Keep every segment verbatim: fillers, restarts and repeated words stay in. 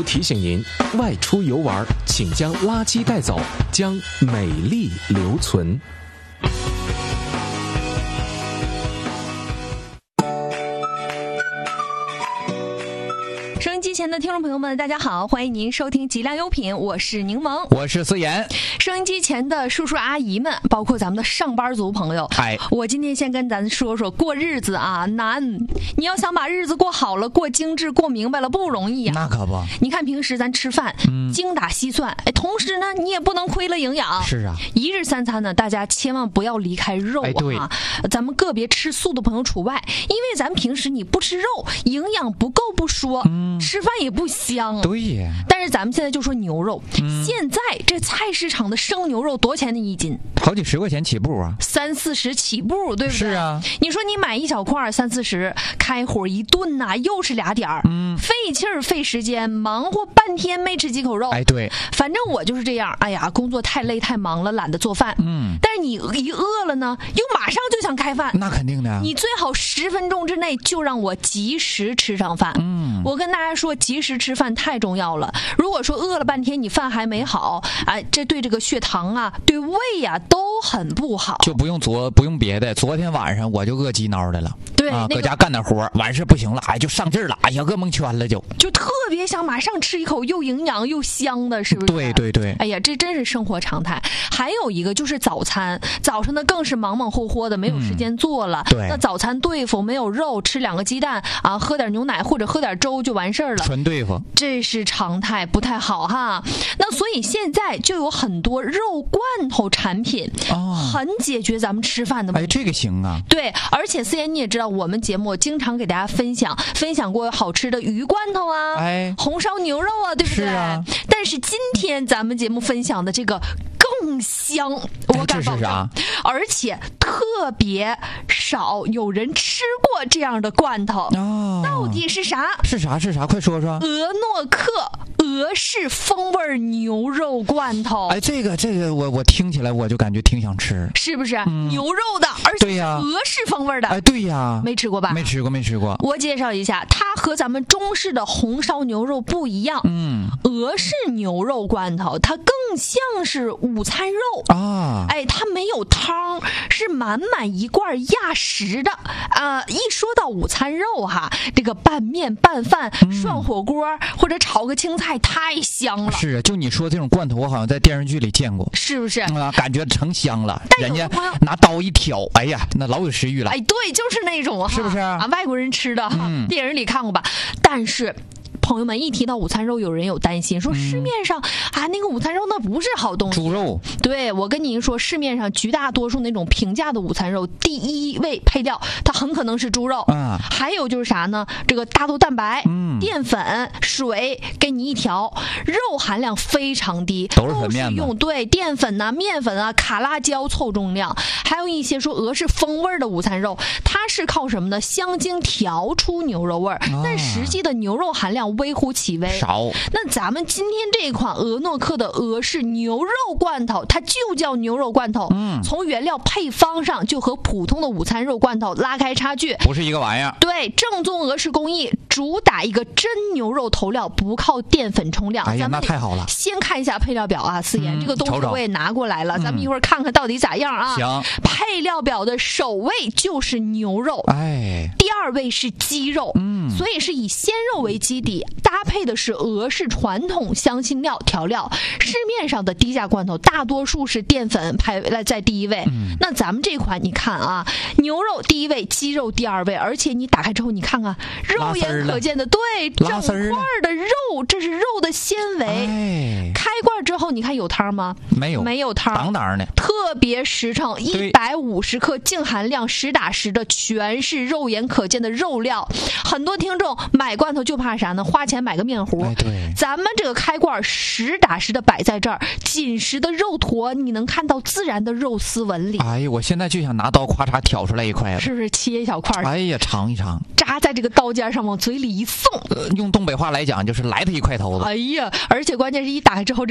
提醒您，外出游玩请将垃圾带走，将美丽留存。 收音机前的听众朋友们，大家好，欢迎您收听极量优品，我是柠檬， 我是思妍。 收音机前的叔叔阿姨们，包括咱们的上班族朋友， 哎， 我今天先跟咱说说过日子啊，难。你要想把日子过好了，过精致，过明白了，不容易呀、 啊。那可不。 你看平时咱吃饭，嗯、精打细算，哎，同时呢，你也不能亏了营养。 是啊。 一日三餐呢，大家千万不要离开肉啊。 哎、对。 咱们个别吃素的朋友除外，因为咱平时你不吃肉，营养不够不说，嗯、吃饭也不香。 对呀。 但是咱们现在就说牛肉，嗯、现在这菜市场的生牛肉多少钱呢一斤？ 好几十块钱起步啊， 三四十起步，对不对？ 是啊。 你说你买一小块三四十，开火一炖呐、啊，又是俩点儿，嗯，费气儿费时间，忙活半天没吃几口肉。 哎，对， 反正我就是这样。哎呀，工作太累太忙了，懒得做饭。嗯，但是你一饿了呢，又马上就想开饭。 那肯定的、啊。 你最好十分钟之内就让我及时吃上饭。嗯，我跟大家说，及时吃饭太重要了。如果说饿了半天，你饭还没好，哎，这对这个血糖啊，对胃呀、啊、都很不好。 就不用昨不用别的，昨天晚上我就饿鸡孬的了。 对， 啊， 那个、 搁家干点活，完事不行了，哎，就上劲儿了，哎呀，饿蒙圈了就， 就特别想马上吃一口又营养又香的，是不是？ 对对对。 哎呀，这真是生活常态。还有一个就是早餐，早上呢更是忙忙活活的，没有时间做了。嗯、 对。 那早餐对付没有肉，吃两个鸡蛋啊，喝点牛奶或者喝点粥就完事儿了。 纯对付。 这是常态，不太好哈。那所以现在就有很多肉罐头产品，哦、很解决咱们吃饭的问题。 哎，这个行啊。 对，而且思妍你也知道，我们节目经常给大家分享分享过好吃的鱼罐头啊， 哎， 红烧牛肉啊，对不对？ 是啊。 但是今天咱们节目分享的这个更香，我敢保证， 哎、 而且特别少有人吃过这样的罐头。哦，到底是啥？ 是啥？是啥？快说说。 俄诺克俄式风味牛肉罐头。 哎，这个这个我我听起来我就感觉挺想吃， 是不是？嗯、牛肉的，而且俄式风味的。 哎，对呀， 没吃过吧？ 没吃过，没吃过。 我介绍一下，它和咱们中式的红烧牛肉不一样。嗯，俄式牛肉罐头它更像是午餐肉啊。哎，它没有汤，是满满一罐压实的啊、呃。一说到午餐肉哈，这个拌面、拌饭、涮火锅、嗯、或者炒个青菜，太香了。 是，就你说这种罐头，我好像在电视剧里见过， 是不是？ 啊，感觉成香了，人家拿刀一挑，哎呀，那老有食欲了。 哎，对，就是那种哈， 是不是啊？外国人吃的哈，嗯、电影里看过吧？但是。朋友们一提到午餐肉，有人有担心，说市面上、嗯、啊那个午餐肉那不是好东西， 猪肉。 对，我跟您说，市面上绝大多数那种平价的午餐肉，第一位配料它很可能是猪肉。啊，还有就是啥呢？这个大豆蛋白、嗯、淀粉、水给你一调，肉含量非常低， 都是粉面子， 用对淀粉啊、面粉啊、卡拉胶凑重量。还有一些说俄式风味的午餐肉，它是靠什么呢？香精调出牛肉味儿、啊，但实际的牛肉含量微乎其微， 少。 那咱们今天这款俄诺克的俄式牛肉罐头，它就叫牛肉罐头。嗯，从原料配方上就和普通的午餐肉罐头拉开差距， 不是一个玩意儿。 对，正宗俄式工艺，主打一个真牛肉头料，不靠淀粉冲量。 哎呀，那太好了。 先看一下配料表啊，思妍、嗯，这个东西我也拿过来了、嗯，咱们一会儿看看到底咋样啊。 行。 配料表的首位就是牛肉， 哎， 第二位是鸡肉，嗯，所以是以鲜肉为基底。搭配的是俄式传统香辛料调料，市面上的低价罐头大多数是淀粉排在第一位、嗯、那咱们这款你看啊，牛肉第一位，鸡肉第二位，而且你打开之后你看看肉眼可见的，对，整块的肉，这是肉的纤维、哎、开罐之后你看有汤吗？ 没有， 没有汤， 当当的， 特别实诚，一百五十克净含量实打实的全是肉眼可见的肉料。很多听众买罐头就怕啥呢？花钱买个面糊、 哎、对， 咱们这个开罐实打实的摆在这儿，紧实的肉坨你能看到自然的肉丝纹理。 哎呀，我现在就想拿刀咔嚓挑出来一块， 是不是切一小块？ 哎呀，尝一尝， 扎在这个刀尖上往嘴里一送、 呃、用东北话来讲就是来他一块头子。 哎呀，而且关键是一打开之后这味儿是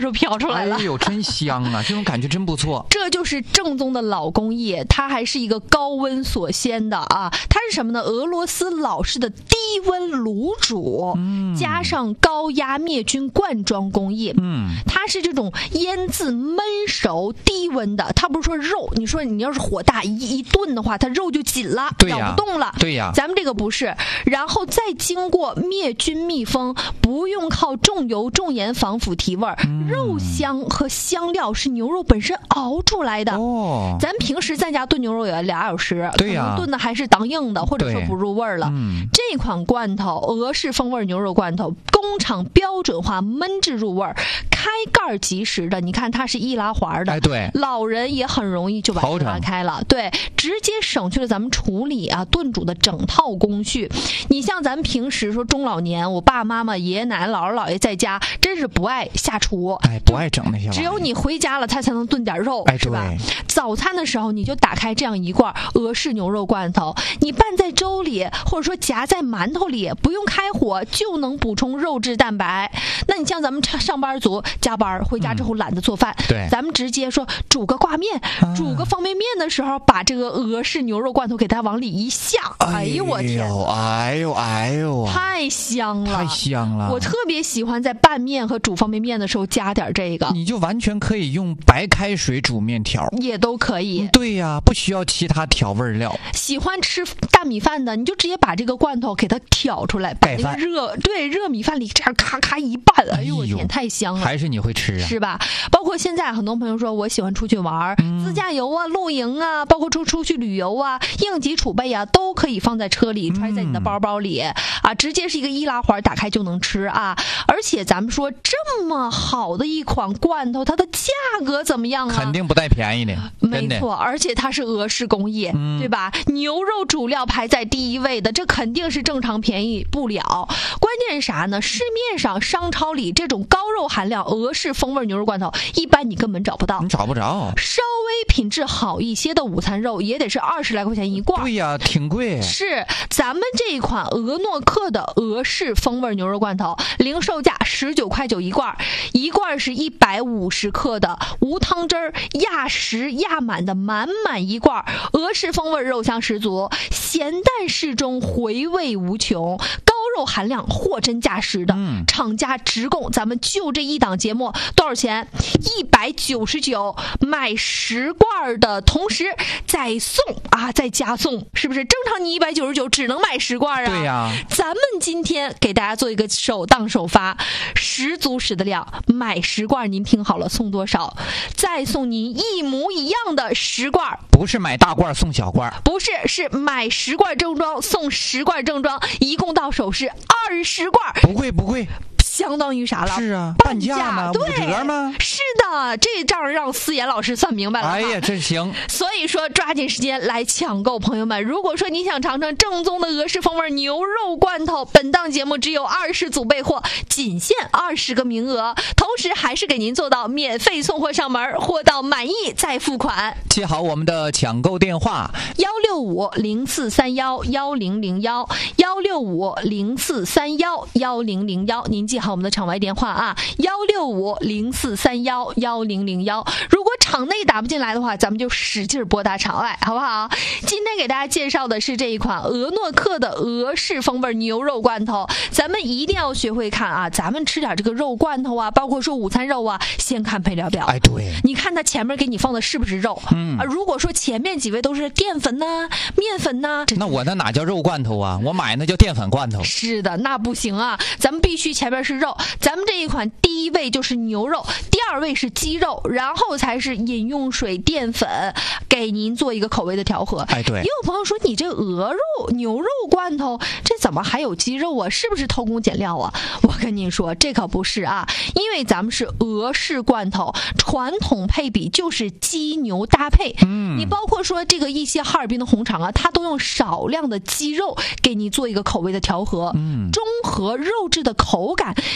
就飘出来了。 哎呦，真香啊！这种感觉真不错。 这就是正宗的老工艺，它还是一个高温所鲜的啊！它是什么呢？俄罗斯老式的低温炉煮，嗯、加上高压灭菌灌装工艺。嗯，它是这种腌制焖熟低温的，它不是说肉，你说你要是火大一一炖的话，它肉就紧了，咬不动了。 对呀， 咱们这个不是，然后再经过灭菌密封，不用靠重油重盐防腐提味儿，嗯、肉香和香料是牛肉本身熬出来的。哦，咱平时在家炖牛肉也俩小时， 对呀， 炖的还是当硬的，或者说不入味儿了。嗯、这款罐头俄式风味牛肉罐头，工厂标准化焖制入味儿，开盖即食的。你看它是易拉环的， 哎，对， 老人也很容易就把它拉开了，对，直接省去了咱们处理啊炖煮的整套工序。你像咱们平时说中老年，我爸妈妈、爷爷奶奶、姥姥姥爷在家，真是不爱下厨， 哎，不爱整那些玩意儿。 只有你回家了，他才能炖点肉， 哎， 是吧？早餐的时候，你就打开这样一罐俄式牛肉罐头，你拌在粥里，或者说夹在馒头里，不用开火就能补充肉质蛋白。那你像咱们上班族加班回家之后懒得做饭， 嗯、对， 咱们直接说煮个挂面、啊、煮个方便面的时候，把这个俄式牛肉罐头给它往里一下，哎呦我天， 哎呦哎呦， 太香了， 太香了！ 我特别喜欢在拌面和煮方便面的时候加点这个。 你就完全可以用白开水煮面条， 也都可以。 对呀，不需要其他调味料。 喜欢吃大米饭的，你就直接把这个罐头给它挑出来，把这个热对热米饭里这样咔咔一拌，哎呦我天，太香了！ 还是你会吃啊？ 是吧？包括现在很多朋友说我喜欢出去玩，嗯、自驾游啊、露营啊，包括出出去旅游啊，应急储备啊，都可以放在车里，揣在你的包包里、嗯、啊，直接是一个易拉环，打开就能吃啊！而且咱们说这么好的一款罐头，它的价格怎么样啊？ 肯定不带便宜的， 没错，而且它是俄式工艺，嗯、对吧？牛肉主料排在第一位的，这肯定是正常便宜不了。关键是啥呢？市面上商超里这种高肉含量俄式风味牛肉罐头，一般你根本找不到， 你找不着。 稍微品质好一些的午餐肉也得是二十来块钱一罐。 对呀，挺贵。 是咱们这一款俄诺克的俄式风味牛肉罐头，零售价十九块九一罐，一罐是一百五十克的无汤汁儿压实压满的满满一罐，俄式风味肉香十足，咸淡适中，回味无穷，高肉含量货真价实的。嗯、厂家直供，咱们就这一档节目多少钱？一百九十九，买十罐的同时再送啊，再加送，是不是？正常你一百九十九只能买十罐啊。 对呀、啊， 咱们今天给大家做一个首当首发，十足十的量，买十罐，您听好了，送多少？再送您一模一样的十罐， 不是买大罐送小罐， 不是，是买十罐正装送十罐正装，一共到手是二十罐， 不贵不贵。 相当于啥了？ 是啊， 半价吗？五折吗？ 是的，这账让思妍老师算明白了。 哎呀，真行！ 所以说，抓紧时间来抢购，朋友们。如果说你想尝尝正宗的俄式风味牛肉罐头，本档节目只有二十组备货，仅限二十个名额，同时还是给您做到免费送货上门，货到满意再付款。 记好我们的抢购电话： 幺六五零四三幺幺零零幺，幺六五零四三幺幺零零幺。您记好我们的场外电话啊，幺六五零四三幺幺零零幺。如果场内打不进来的话，咱们就使劲拨打场外，好不好？今天给大家介绍的是这一款俄诺克的俄式风味牛肉罐头，咱们一定要学会看啊，咱们吃点这个肉罐头啊，包括说午餐肉啊，先看配料表。 哎，对， 你看它前面给你放的是不是肉？嗯啊，如果说前面几位都是淀粉呐、啊、面粉呐、啊， 那我那哪叫肉罐头啊？我买那叫淀粉罐头。 是的，那不行啊，咱们必须前面是肉。咱们这一款第一位就是牛肉，第二位是鸡肉，然后才是饮用水、淀粉，给您做一个口味的调和。 哎，对。 也有朋友说你这鹅肉、牛肉罐头，这怎么还有鸡肉啊？是不是偷工减料啊？我跟您说，这可不是啊，因为咱们是俄式罐头，传统配比就是鸡牛搭配。嗯，你包括说这个一些哈尔滨的红肠啊，它都用少量的鸡肉给你做一个口味的调和，嗯，中和肉质的口感，避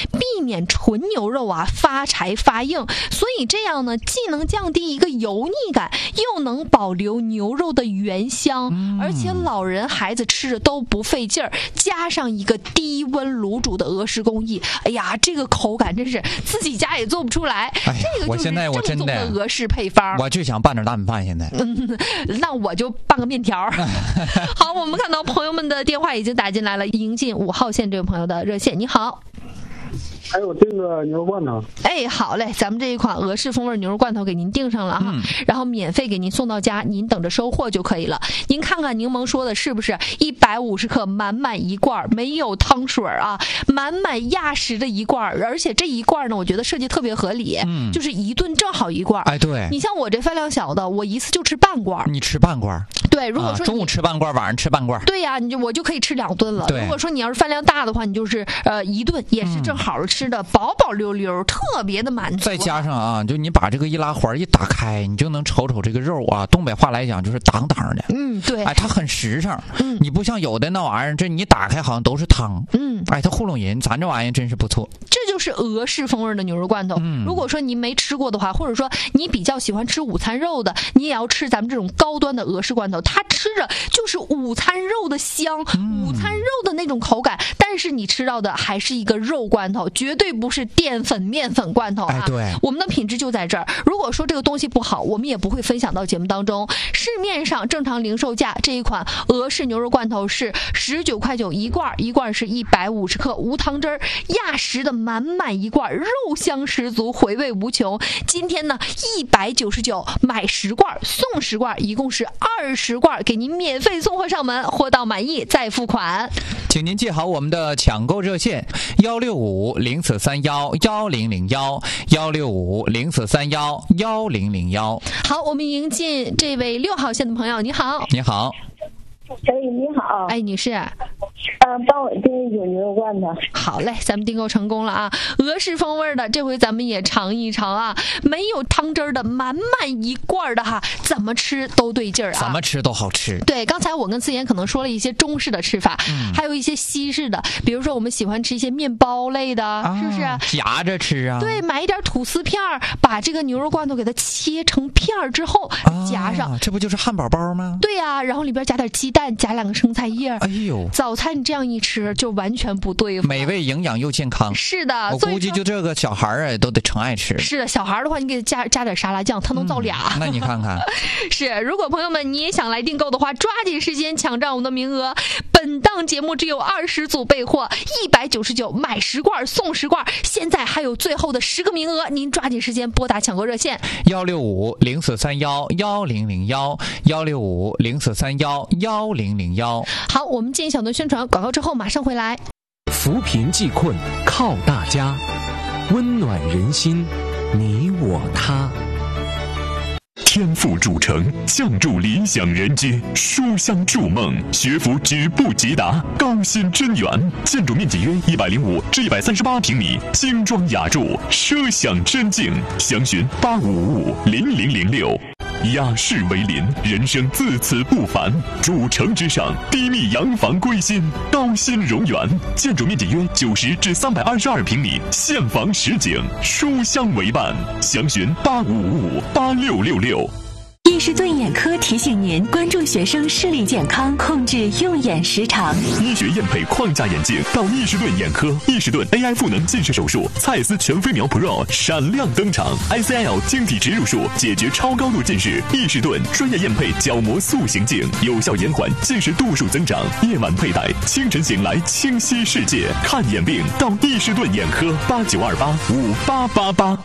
免纯牛肉啊发柴发硬。所以这样呢，既能降低一个油腻感，又能保留牛肉的原香，嗯、而且老人孩子吃着都不费劲儿。加上一个低温卤煮的俄式工艺，哎呀，这个口感真是自己家也做不出来。哎、这个就是正宗的俄式配方。 我就想拌点大米饭，现在。 嗯，那我就拌个面条。好，我们看到朋友们的电话已经打进来了，迎进五号线这位朋友的热线。你好。 还有这个牛肉罐头， 哎，好嘞，咱们这一款俄式风味牛肉罐头给您订上了哈，嗯、然后免费给您送到家，您等着收货就可以了。您看看柠檬说的是不是一百五十克满满一罐，没有汤水啊，满满压实的一罐，而且这一罐呢，我觉得设计特别合理，嗯、就是一顿正好一罐。 哎，对， 你像我这饭量小的，我一次就吃半罐。 你吃半罐？ 对，如果说、 啊、中午吃半罐，晚上吃半罐。 对呀、啊，你就我就可以吃两顿了。如果说你要是饭量大的话，你就是呃一顿也是正好吃的，嗯、饱饱溜溜，特别的满足。 再加上啊，就你把这个易拉罐一打开，你就能瞅瞅这个肉啊，东北话来讲就是当当的。 嗯，对。 哎，它很实诚。嗯，你不像有的那玩意儿，这你打开好像都是汤。嗯，哎，它糊弄人，咱这玩意儿真是不错。 这就是俄式风味的牛肉罐头。嗯，如果说您没吃过的话，或者说你比较喜欢吃午餐肉的，你也要吃咱们这种高端的俄式罐头，它吃着就是午餐肉的香，嗯、午餐肉的那种口感，但是你吃到的还是一个肉罐头，绝对不是淀粉面粉罐头啊！ 哎，对， 我们的品质就在这儿。如果说这个东西不好，我们也不会分享到节目当中。市面上正常零售价这一款俄式牛肉罐头是十九块九一罐，一罐是一百五十克，无汤汁儿，压实的满满一罐，肉香十足，回味无穷。今天呢，一百九十九买十罐送十罐，一共是二十罐，给您免费送货上门，货到满意再付款。 请您记好我们的抢购热线：幺六五零四三幺幺零零幺，幺六五零四三幺幺零零幺。 好，我们迎进这位六号线的朋友，你好。 你好。 哎，你好。 哎，女士。 嗯，帮我订一组牛肉罐头。 好嘞，咱们订购成功了啊！俄式风味的，这回咱们也尝一尝啊！没有汤汁的，满满一罐的哈，怎么吃都对劲儿啊！ 怎么吃都好吃。 对，刚才我跟思妍可能说了一些中式的吃法，嗯、还有一些西式的，比如说我们喜欢吃一些面包类的，啊、是不是？ 夹着吃啊。 对，买一点吐司片儿，把这个牛肉罐头给它切成片儿之后夹上， 啊、这不就是汉堡包吗？ 对呀、啊，然后里边加点鸡蛋，加两个生菜叶。 哎呦， 早餐你这样一吃就完全不对付， 美味、营养又健康。 是的， 我估计就这个小孩儿啊，都得成爱吃。 是的，小孩的话，你给加加点沙拉酱，他能造俩。 嗯、那你看看， 是。如果朋友们你也想来订购的话，抓紧时间抢占我们的名额。本档节目只有二十组备货，一百九十九买十罐送十罐，现在还有最后的十个名额，您抓紧时间拨打抢购热线： 幺六五零四三幺幺零零幺，幺六五零四三幺幺零零幺。 好，我们进一小段宣传广告之后马上回来。 扶贫济困靠大家，温暖人心，你我他。 天赋主城，相助理想人居，书香筑梦，学府止步即达，高新真园，建筑面积约一百零五至一百三十八平米，精装雅筑，奢享真境。详询八五五五零零零六。雅士为邻，人生自此不凡。主城之上，低密洋房归心，高新荣园，建筑面积约九十至三百二十二平米，现房实景，书香为伴。详询八五五五八六六六。 易士顿眼科提醒您关注学生视力健康，控制用眼时长。 医学验配框架眼镜到易士顿眼科，易士顿 A I 赋能近视手术，蔡司全飞秒 Pro 闪亮登场 ，I C L 晶体植入术解决超高度近视。易士顿专业验配角膜塑形镜，有效延缓近视度数增长。夜晚佩戴，清晨醒来清晰世界。看眼病到易士顿眼科，八九二八五八八八。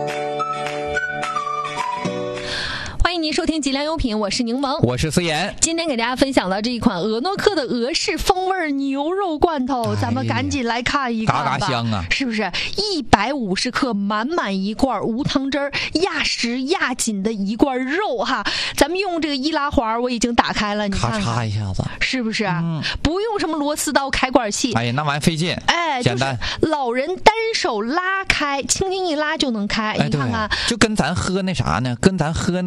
欢迎您收听吉良优品，我是柠檬， 我是思妍。 今天给大家分享的这一款俄诺克的俄式风味牛肉罐头，哎、咱们赶紧来看一看吧。 嘎嘎香啊！ 是不是一百五十克满满一罐无汤汁儿压实压紧的一罐肉哈？咱们用这个易拉环我已经打开了，你看看， 咔嚓一下子， 是不是？嗯、不用什么螺丝刀、开罐器。 哎呀，那玩意费劲。 哎， 简单， 就是老人单手拉开，轻轻一拉就能开。哎、你看看， 就跟咱喝那啥呢？跟咱喝那个。瓶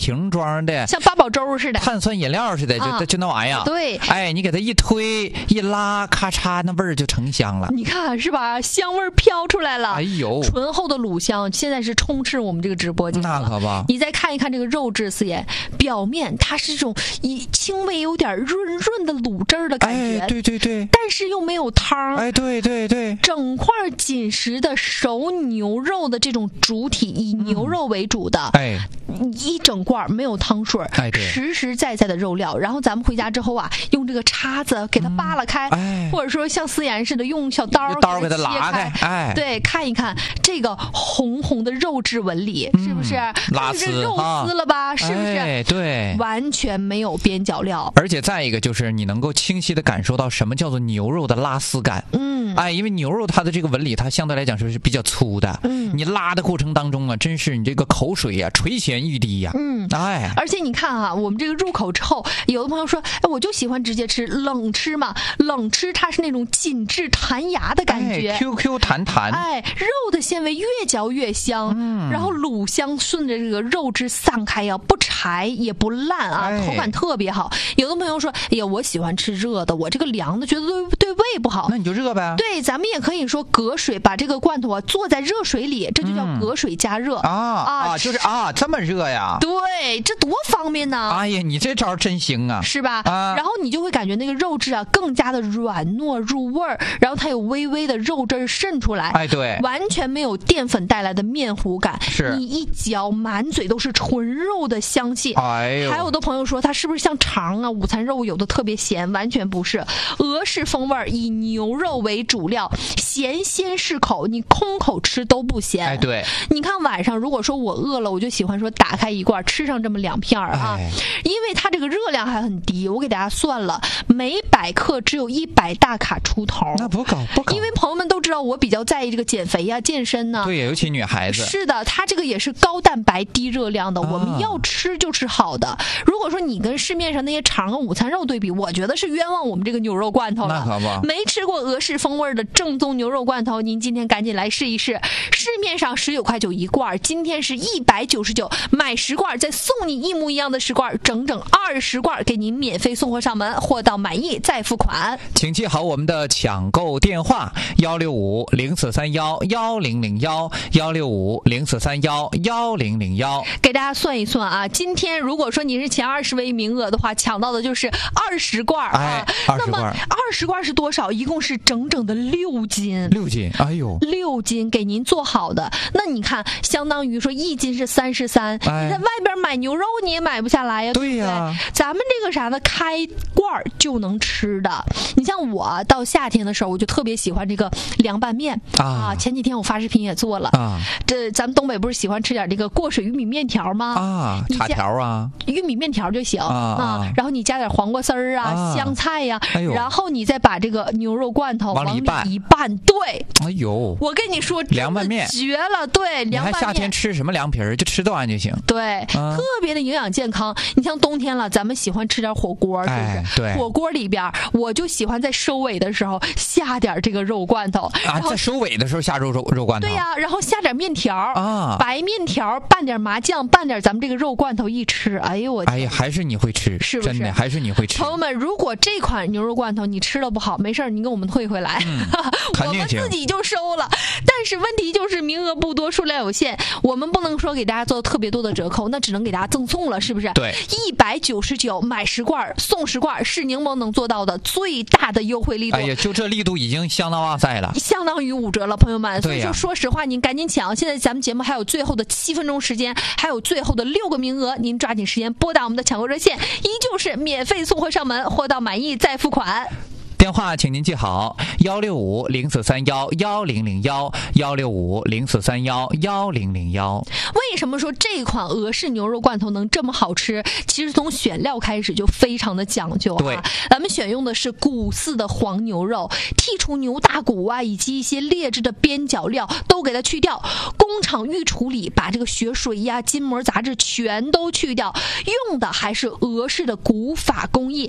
瓶装的， 像八宝粥似的， 碳酸饮料似的，就、啊、就那玩意儿。 对， 哎，你给它一推一拉，咔嚓，那味儿就成香了。 你看是吧？香味儿飘出来了。 哎呦， 醇厚的卤香现在是充斥我们这个直播间。 那可不。 你再看一看这个肉质，四爷，表面它是这种以轻微有点润润的卤汁儿的感觉。 哎，对对对。 但是又没有汤。 哎，对对对。 整块紧实的熟牛肉的这种主体，以牛肉为主的。 哎。 一整罐没有汤水， 哎，对， 实实在在的肉料。然后咱们回家之后啊，用这个叉子给它扒拉开， 嗯哎、 或者说像思妍似的用小刀刀给它拉开，哎， 对，看一看这个红红的肉质纹理， 嗯、 是不是？ 拉丝肉丝了吧？是不是？ 哎，对， 完全没有边角料。 而且再一个就是你能够清晰的感受到什么叫做牛肉的拉丝感。 嗯， 哎，因为牛肉它的这个纹理，它相对来讲是比较粗的。 嗯， 你拉的过程当中啊，真是你这个口水呀、啊、垂涎欲滴呀、啊。 嗯。 哎， 而且你看啊，我们这个入口之后，有的朋友说，哎，我就喜欢直接吃，冷吃嘛，冷吃它是那种紧致弹牙的感觉、 哎、，Q Q 弹弹， 哎，肉的纤维越嚼越香，嗯，然后卤香顺着这个肉汁散开呀、啊，不柴也不烂啊，哎、口感特别好。有的朋友说，哎呀，我喜欢吃热的，我这个凉的觉得对对胃不好， 那你就热呗。 对，咱们也可以说隔水，把这个罐头啊做在热水里，这就叫隔水加热、 嗯、啊啊，就是啊，这么热呀？ 对。对，这多方便呢！ 哎呀，你这招真行啊， 是吧？ 啊， 然后你就会感觉那个肉质啊更加的软糯入味儿，然后它有微微的肉汁渗出来。 哎，对， 完全没有淀粉带来的面糊感。 是， 你一嚼满嘴都是纯肉的香气。 哎呦， 还有的朋友说它是不是像肠啊？午餐肉有的特别咸，完全不是，俄式风味以牛肉为主料，咸鲜适口，你空口吃都不咸。 哎，对， 你看晚上如果说我饿了，我就喜欢说打开一罐吃上这么两片儿啊、 哎， 因为它这个热量还很低，我给大家算了，每百克只有一百大卡出头， 那不高不高。 因为朋友们都知道我比较在意这个减肥呀、啊、健身呢， 对，尤其女孩子。 是的，它这个也是高蛋白低热量的、啊，我们要吃就吃好的。如果说你跟市面上那些肠啊、午餐肉对比，我觉得是冤枉我们这个牛肉罐头了。 那可不， 没吃过俄式风味的正宗牛肉罐头，您今天赶紧来试一试。市面上十九块九一罐，今天是一百九十九，买十罐再送你一模一样的十罐，整整二十罐给您免费送货上门，货到满意再付款。 请记好我们的抢购电话：幺六五零四三幺幺零零幺幺六五零四三幺幺零零幺。 给大家算一算啊，今天如果说你是前二十位名额的话，抢到的就是二十罐啊。 哎，二十罐， 那么二十罐是多少？一共是整整的六斤。 六斤，哎呦， 六斤给您做好的。那你看，相当于说一斤是三十三，你在外边买牛肉你也买不下来呀。 对呀， 对，咱们这个啥呢？开罐就能吃的。你像我到夏天的时候，我就特别喜欢这个凉拌面 啊, 啊。前几天我发视频也做了啊。这咱们东北不是喜欢吃点这个过水玉米面条吗？ 啊，茶条啊， 玉米面条就行 啊, 啊。 然后你加点黄瓜丝儿啊、啊香菜呀、 哎， 然后你再把这个牛肉罐头往里一拌， 一拌，对。 哎呦， 我跟你说， 凉拌面绝了，对，凉拌面。 你还夏天吃什么凉皮儿？就吃这玩意就行。 对、啊，特别的营养健康。你像冬天了，咱们喜欢吃点火锅，是不是？ 哎、对， 火锅里边，我就喜欢在收尾的时候下点这个肉罐头啊，在收尾的时候下肉肉肉罐头。 对呀、啊，然后下点面条啊， 白面条拌点麻酱，拌点咱们这个肉罐头一吃，哎呦我， 哎呀，还是你会吃， 是不是？ 真的还是你会吃。 朋友们，如果这款牛肉罐头你吃了不好，没事，你给我们退回来， 嗯、 我们自己就收了。但是问题就是名额不多，数量有限，我们不能说给大家做特别多的折扣，那只能给大家赠送了，是不是？ 对， 一百九十九买十罐送十罐，是柠檬能做到的最大的优惠力度。 哎呀，就这力度已经相当哇塞了， 相当于五折了，朋友们。所以说，说实话，您赶紧抢，现在咱们节目还有最后的七分钟时间，还有最后的六个名额，您抓紧时间拨打我们的抢购热线，依旧是免费送货上门，货到满意再付款。 电话请您记好：幺六五零四三幺幺零零幺，幺六五零四三幺幺零零幺。 为什么说这款俄式牛肉罐头能这么好吃？其实从选料开始就非常的讲究啊。 对， 咱们选用的是骨饲的黄牛肉，剔除牛大骨啊，以及一些劣质的边角料都给它去掉，工厂预处理，把这个血水呀、筋膜杂质全都去掉，用的还是俄式的古法工艺。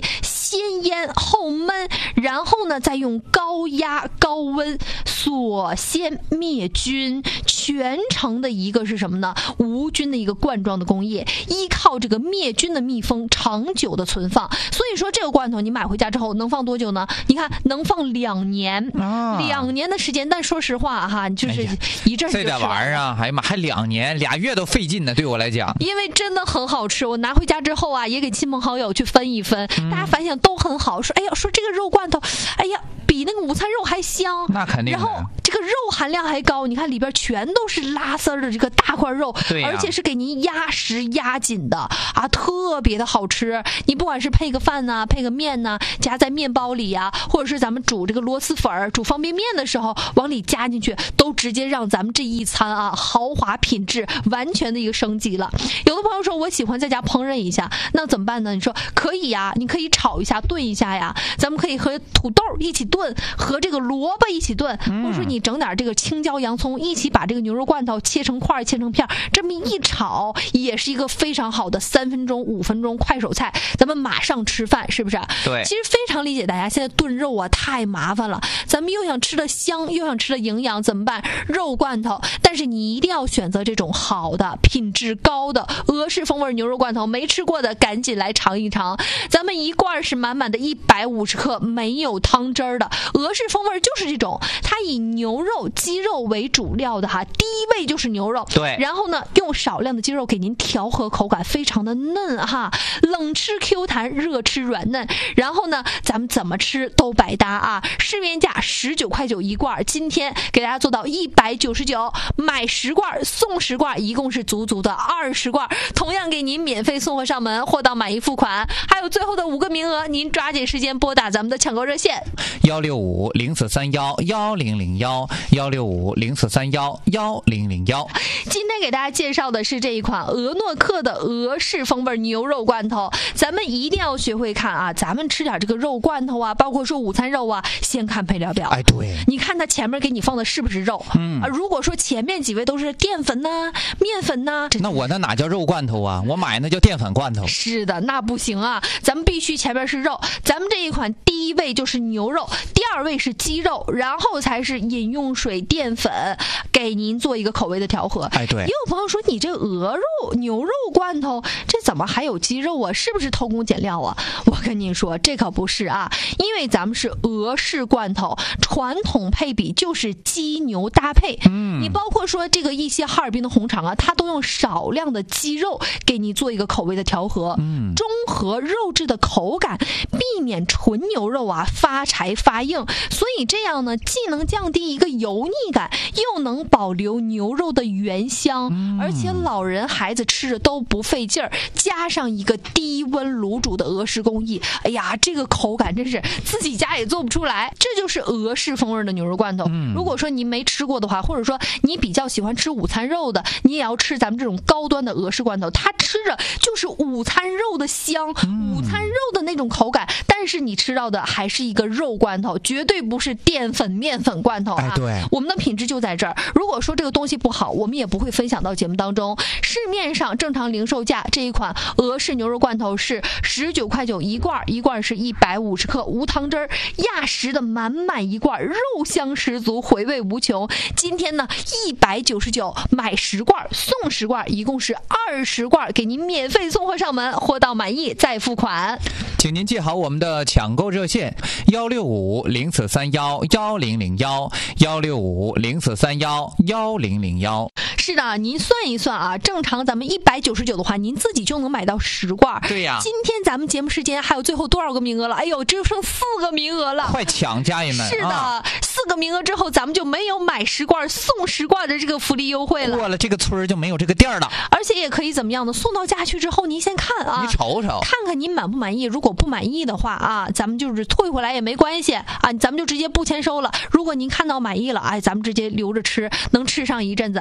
先腌后焖，然后呢再用高压高温锁鲜灭菌，全程的一个是什么呢？无菌的一个罐装的工业，依靠这个灭菌的密封长久的存放。所以说这个罐头你买回家之后能放多久呢？你看能放两年，啊、两年的时间。但说实话哈，就是一阵儿就吃完了。这点玩意儿啊，哎呀妈，还两年，俩月都费劲呢，对我来讲。 因为真的很好吃，我拿回家之后啊，也给亲朋好友去分一分，嗯、大家反响都很好，说哎呀，说这个肉罐头，哎呀，比那个午餐肉还香。 那肯定的。 然后这个肉含量还高，你看里边全都是拉丝的这个大块肉， 对、啊， 而且是给您压实压紧的啊，特别的好吃。你不管是配个饭呐、啊，配个面呐、啊，夹在面包里呀、啊，或者是咱们煮这个螺蛳粉、煮方便面的时候往里加进去，都直接让咱们这一餐啊豪华品质完全的一个升级了。有的朋友说我喜欢在家烹饪一下，那怎么办呢？你说可以呀，你可以炒一下炖一下呀，咱们可以和土豆一起炖，和这个萝卜一起炖，或者说你整点这个青椒洋葱一起把这个牛肉罐头切成块切成片，这么一炒也是一个非常好的三分钟五分钟快手菜，咱们马上吃饭，是不是？ 对， 其实非常理解大家现在炖肉啊太麻烦了，咱们又想吃的香又想吃的营养，怎么办？肉罐头，但是你一定要选择这种好的品质高的俄式风味牛肉罐头，没吃过的赶紧来尝一尝。咱们一罐是满满的一百五十克，没有汤汁儿的俄式风味就是这种，它以牛肉鸡肉为主料的哈，第一位就是牛肉， 对， 然后呢用少量的鸡肉给您调和口感，非常的嫩哈，冷吃 Q 弹，热吃软嫩，然后呢咱们怎么吃都百搭啊。市面价十九块九一罐，今天给大家做到一百九十九，买十罐送十罐，一共是足足的二十罐，同样给您免费送货上门，货到满意付款。还有最后的五个名额，您抓紧时间拨打咱们的抢购热线幺六五零四三幺幺零零幺幺六五零四三幺幺零零幺。 今天给大家介绍的是这一款俄诺克的俄式风味牛肉罐头，咱们一定要学会看啊，咱们吃点这个肉罐头啊，包括说午餐肉啊，先看配料表。 哎，对， 你看它前面给你放的是不是肉？嗯啊，如果说前面几位都是淀粉呐、啊、面粉呐、啊， 那我那哪叫肉罐头啊？我买那叫淀粉罐头。 是的，那不行啊，咱们必须前面是肉。咱们这一款第一位就是牛肉，第二位是鸡肉，然后才是饮用水、淀粉，给您做一个口味的调和。 哎，对。 也有朋友说你这鹅肉、牛肉罐头，这怎么还有鸡肉啊？是不是偷工减料啊？我跟您说，这可不是啊，因为咱们是俄式罐头，传统配比就是鸡牛搭配。嗯，你包括说这个一些哈尔滨的红肠啊，它都用少量的鸡肉给你做一个口味的调和，嗯，中和肉质的口感，避免纯牛肉啊发柴发硬。所以这样呢，既能降低一个油腻感，又能保留牛肉的原香，嗯、而且老人孩子吃着都不费劲儿。加上一个低温卤煮的俄式工艺，哎呀，这个口感真是自己家也做不出来。这就是俄式风味的牛肉罐头。嗯、如果说您没吃过的话，或者说你比较喜欢吃午餐肉的，你也要吃咱们这种高端的俄式罐头，它吃着就是午餐肉的香，嗯、午餐肉的那种口感，但是你吃到的还是一个肉罐头，绝对不是淀粉面粉罐头啊。 哎，对， 我们的品质就在这儿。如果说这个东西不好，我们也不会分享到节目当中。市面上正常零售价这一款俄式牛肉罐头是十九块九一罐，一罐是一百五十克，无汤汁儿，压实的满满一罐，肉香十足，回味无穷。今天呢，一百九十九买十罐送十罐，一共是二十罐，给您免费送货上门，货到满意再付款。 请您记好我们的抢购热线幺六五零四三幺幺零零幺幺六五零四三幺幺零零幺。 是的，您算一算啊，正常咱们一百九十九的话，您自己就能买到十罐。 对呀， 今天咱们节目时间还有最后多少个名额了？哎呦，只有剩四个名额了， 快抢，家人们！ 是的， 啊、 四个名额之后，咱们就没有买十罐送十罐的这个福利优惠了。 过了这个村就没有这个店了。 而且也可以怎么样呢？送到家去之后，您先看啊， 你瞅瞅， 看看您满不满意。如果不满意的话啊，咱们就是退回来也没关系啊，咱们就直接不签收了。如果您看到满意了，哎，咱们直接留着吃，能吃上一阵子啊。一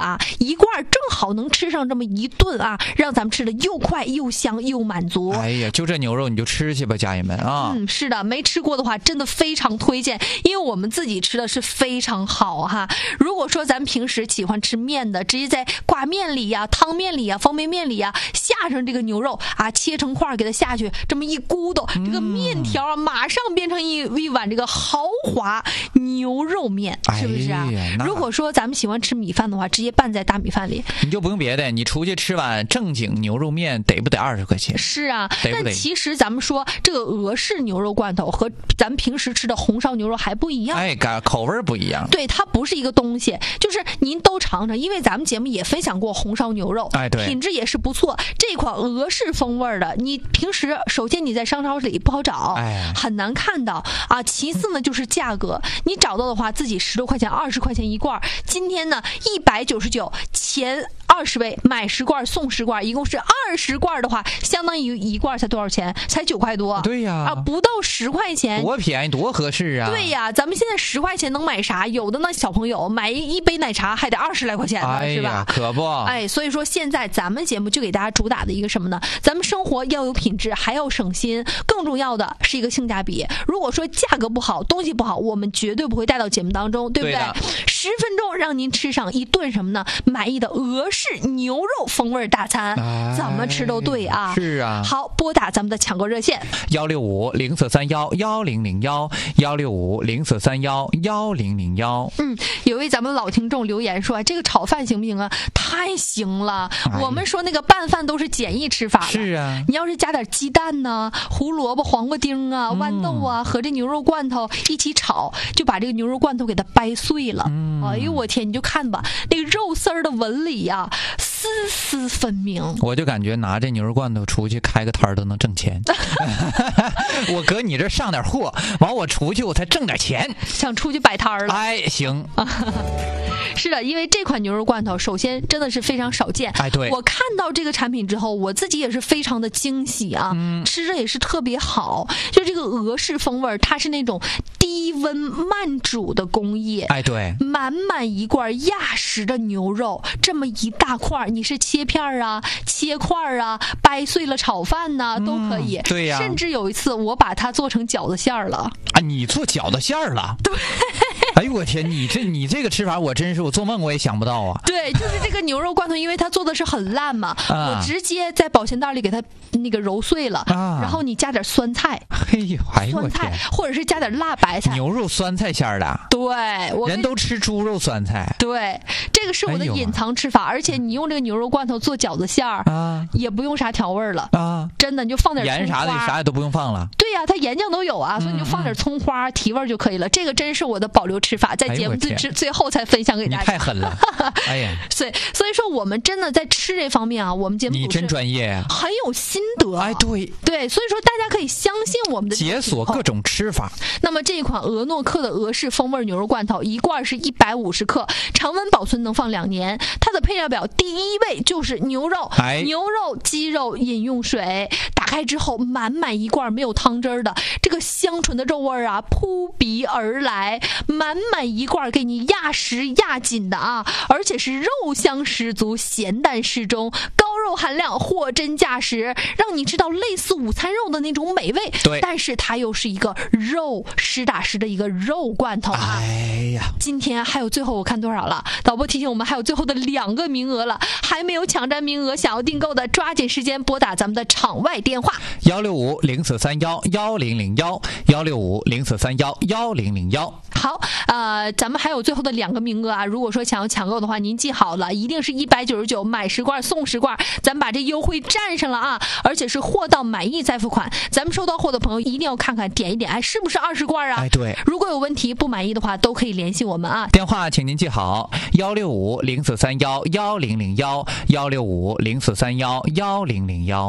一罐正好能吃上这么一顿啊，让咱们吃的又快又香又满足。 哎呀，就这牛肉你就吃去吧，家人们啊！ 嗯，是的，没吃过的话，真的非常推荐，因为我们自己吃的是非常好哈。如果说咱平时喜欢吃面的，直接在挂面里呀、汤面里呀、方便面里呀下上这个牛肉啊，切成块给它下去，这么一咕嘟，这个面条啊，马上变成一一碗这个豪华牛肉面，是不是啊？ 哎、 如果说咱们喜欢吃米饭的话，直接拌在大米饭里， 你就不用别的，你出去吃碗正经牛肉面得不得二十块钱？ 是啊， 得不得？ 但其实咱们说这个俄式牛肉罐头和咱们平时吃的红烧牛肉还不一样， 哎，口味不一样。 对，它不是一个东西，就是您都尝尝，因为咱们节目也分享过红烧牛肉， 哎，对， 品质也是不错。这款俄式风味的，你平时首先你在商超里不好找， 哎， 很难看到啊。其次呢，就是价格，你找到的话，自己十多块钱、二十块钱一罐，今天呢一百九十九，前二十位买十罐送十罐，一共是二十罐的话，相当于一罐才多少钱？才九块多。 对呀， 啊，不到十块钱， 多便宜，多合适啊！ 对呀，咱们现在十块钱能买啥？有的呢，小朋友买一杯奶茶还得二十来块钱呢， 哎、 是吧？ 可不。 哎，所以说现在咱们节目就给大家主打的一个什么呢？咱们生活要有品质，还要省心，更重要的是一个性价比。如果说价格不好，东西不好，我们绝对不会带到节目当中，对不对？十分钟让您吃上一顿什么呢？满意的俄式牛肉风味大餐，哎、怎么吃都对啊！ 是啊。 好，拨打咱们的抢购热线幺六五零四三幺幺零零幺幺六五零四三幺幺零零幺。 嗯，有位咱们老听众留言说，这个炒饭行不行啊？太行了！哎、我们说那个拌饭都是简易吃法了。 是啊， 你要是加点鸡蛋呢、胡萝卜、黄瓜丁啊、豌豆啊，嗯、和这牛肉罐头一起炒，就把这个牛肉罐头给它掰碎了。嗯、哎呦我天，你就看吧，那个肉丝儿的纹理呀、啊，丝丝分明。 我就感觉拿这牛肉罐头出去开个摊儿都能挣钱。我搁你这上点货，完我出去我才挣点钱。 想出去摆摊儿了？ 哎，行。 是的，因为这款牛肉罐头首先真的是非常少见。 哎，对， 我看到这个产品之后，我自己也是非常的惊喜啊，嗯、吃着也是特别好。就这个俄式风味，它是那种低温慢煮的工艺。 哎，对， 满满一罐压实的牛肉，这么一大块，你是切片啊、切块啊、掰碎了炒饭呐、啊，都可以。 嗯、对呀、 甚至有一次我把它做成饺子馅儿了。 啊，你做饺子馅儿了？ 对。 哎呦我天，你这你这个吃法，我真是我做梦我也想不到啊！ 对，就是这个牛肉罐头，因为它做的是很烂嘛，啊、我直接在保鲜袋里给它那个揉碎了，啊、然后你加点酸菜， 嘿呦，哎呦我天， 酸菜或者是加点辣白菜， 牛肉酸菜馅儿的， 对，我人都吃猪肉酸菜， 对，这个是我的隐藏吃法，哎、而且你用这个牛肉罐头做饺子馅儿啊，也不用啥调味了啊，真的你就放点盐啥的，啥也都不用放了。 对呀、啊，它盐酱都有啊，所以你就放点葱花、嗯、提味就可以了。这个真是我的保留吃法，在节目最最最后才分享给大家。 你太狠了，哎呀！ 所以所以说我们真的在吃这方面啊，我们节目你真专业啊， 很有心得。 哎，对对，所以说大家可以相信我们的解锁各种吃法。 那么这一款俄诺克的俄式风味牛肉罐头，一罐是一百五十克，常温保存能放两年。它的配料表第一位就是牛肉， 哎、 牛肉、鸡肉饮用水，打开之后满满一罐没有汤汁的，这个香醇的肉味啊扑鼻而来，满满一罐给你压实压紧的啊，而且是肉香十足，咸淡适中，高肉含量，货真价实，让你吃到类似午餐肉的那种美味。 对， 但是它又是一个肉实打实的一个肉罐头啊！ 哎呀， 今天还有最后我看多少了？导播提醒我们还有最后的两个名额了，还没有抢占名额，想要订购的抓紧时间拨打咱们的场外电话幺六五零四三幺幺零零幺幺六五零四三幺幺零零幺。 好，呃，咱们还有最后的两个名额啊！如果说想要抢购的话，您记好了，一定是一百九十九买十罐送十罐，咱们把这优惠占上了啊！而且是货到满意再付款。咱们收到货的朋友一定要看看点一点，哎，是不是二十罐啊？ 哎，对。 如果有问题不满意的话，都可以联系我们啊。 电话请您记好：幺六五零四三幺幺零零幺幺六五零四三幺幺零零幺。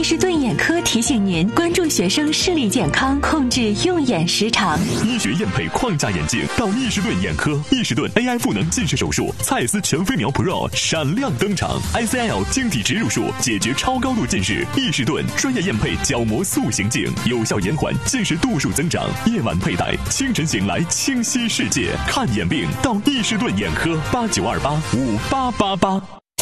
易士顿眼科提醒您关注学生视力健康，控制用眼时长。 医学验配框架眼镜到易士顿眼科，易士顿 A I 赋能近视手术，蔡司全飞秒 Pro 闪亮登场 ，I C L 晶体植入术解决超高度近视，易士顿专业验配角膜塑形镜，有效延缓近视度数增长。夜晚佩戴，清晨醒来清晰世界。看眼病到易士顿眼科，八九二八五八八八。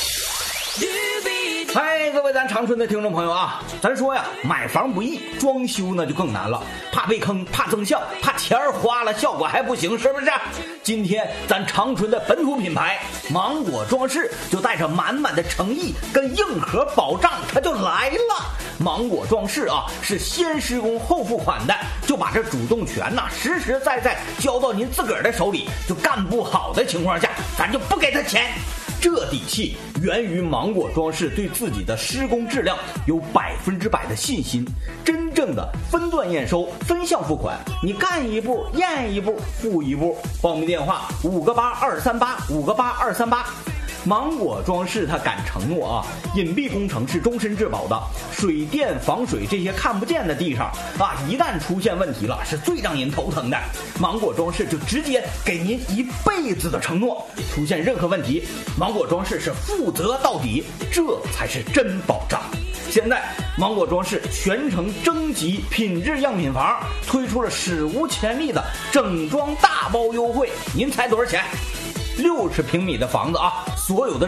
嗨，各位咱长春的听众朋友啊，咱说呀，买房不易，装修呢就更难了，怕被坑，怕增效，怕钱儿花了效果还不行，是不是？今天咱长春的本土品牌芒果装饰就带着满满的诚意跟硬核保障，它就来了。芒果装饰啊，是先施工后付款的，就把这主动权呐、啊、实实在在交到您自个儿的手里，就干不好的情况下，咱就不给他钱。这底气源于芒果装饰对自己的施工质量有百分之百的信心，真正的分段验收、分项付款，你干一步验一步付一步。报名电话五个八二三八五个八二三八。芒果装饰它敢承诺啊，隐蔽工程是终身质保的，水电防水这些看不见的地方啊，一旦出现问题了，是最让人头疼的。芒果装饰就直接给您一辈子的承诺，出现任何问题，芒果装饰是负责到底，这才是真保障。现在芒果装饰全程征集品质样品房，推出了史无前例的整装大包优惠，您猜多少钱？六十平米的房子啊，所有的